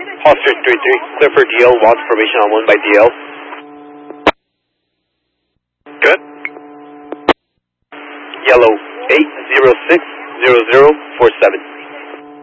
Officer 33, clear for DL, watch formation on 1 by DL. Good. Yellow, 8060047.